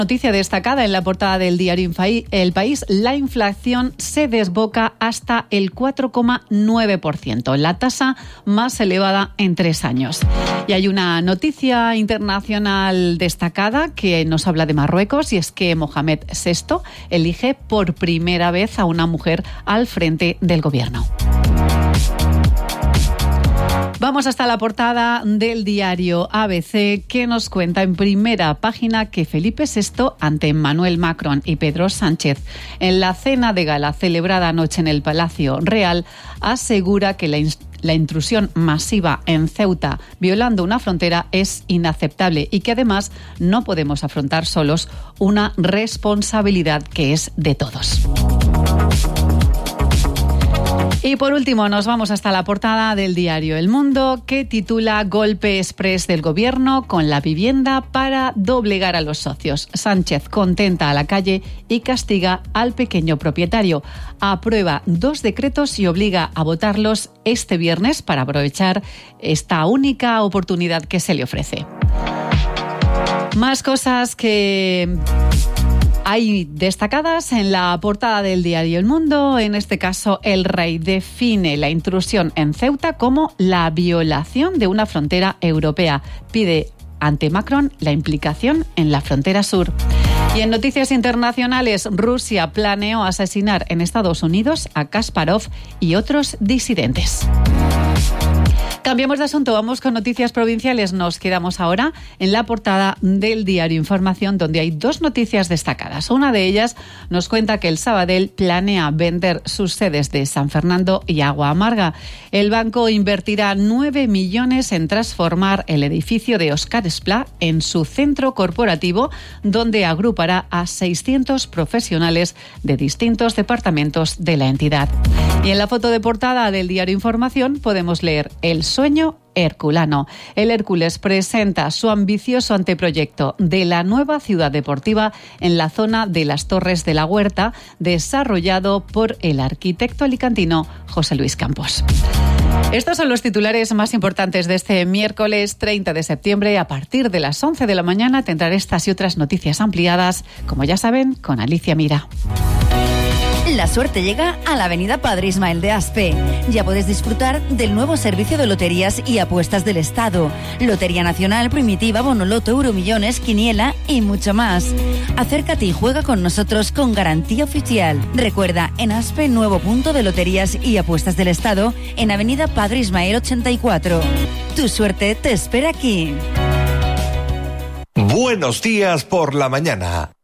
Noticia destacada en la portada del diario El País: la inflación se desboca hasta el 4,9%, la tasa más elevada en 3 años. Y hay una noticia internacional destacada que nos habla de Marruecos, y es que Mohamed VI elige por primera vez a una mujer al frente del gobierno. Vamos hasta la portada del diario ABC, que nos cuenta en primera página que Felipe VI, ante Emmanuel Macron y Pedro Sánchez en la cena de gala celebrada anoche en el Palacio Real, asegura que la intrusión masiva en Ceuta, violando una frontera, es inaceptable y que además no podemos afrontar solos una responsabilidad que es de todos. Y por último nos vamos hasta la portada del diario El Mundo, que titula Golpe exprés del gobierno con la vivienda para doblegar a los socios. Sánchez contenta a la calle y castiga al pequeño propietario. Aprueba 2 decretos y obliga a votarlos este viernes para aprovechar esta única oportunidad que se le ofrece. Más cosas que hay destacadas en la portada del diario El Mundo. En este caso, El Rey define la intrusión en Ceuta como la violación de una frontera europea. Pide ante Macron la implicación en la frontera sur. Y en noticias internacionales, Rusia planeó asesinar en Estados Unidos a Kasparov y otros disidentes. Cambiamos de asunto, vamos con noticias provinciales. Nos quedamos ahora en la portada del diario Información, donde hay 2 noticias destacadas. Una de ellas nos cuenta que el Sabadell planea vender sus sedes de San Fernando y Agua Amarga. El banco invertirá 9 millones en transformar el edificio de Óscar Esplá en su centro corporativo, donde agrupará a 600 profesionales de distintos departamentos de la entidad. Y en la foto de portada del diario Información podemos leer el sueño herculano. El Hércules presenta su ambicioso anteproyecto de la nueva ciudad deportiva en la zona de las Torres de la Huerta, desarrollado por el arquitecto alicantino José Luis Campos. Estos son los titulares más importantes de este miércoles 30 de septiembre. A partir de las 11 de la mañana tendrán estas y otras noticias ampliadas, como ya saben, con Alicia Mira. La suerte llega a la avenida Padre Ismael de Aspe. Ya puedes disfrutar del nuevo servicio de loterías y apuestas del Estado. Lotería Nacional, Primitiva, Bonoloto, Euromillones, Quiniela y mucho más. Acércate y juega con nosotros con garantía oficial. Recuerda, en Aspe, nuevo punto de loterías y apuestas del Estado en avenida Padre Ismael 84. Tu suerte te espera aquí. Buenos días por la mañana.